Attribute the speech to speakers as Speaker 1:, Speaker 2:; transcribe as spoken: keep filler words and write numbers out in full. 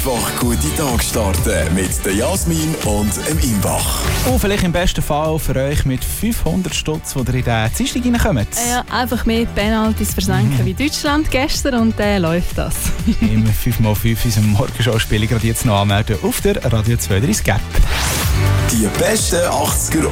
Speaker 1: einfach gute Tag starten mit der Jasmin und dem Imbach.
Speaker 2: Und vielleicht im besten Fall für euch mit fünfhundert Stutz, wo ihr in den Dienstag reinkommt.
Speaker 3: Ja, einfach mehr Penalties versenken wie Deutschland gestern und dann äh, läuft das.
Speaker 2: Im fünf mal fünf unserem Morgenschau-Spiel gerade jetzt noch anmelden auf der Radio zwei dreißig App.
Speaker 1: Die besten achtziger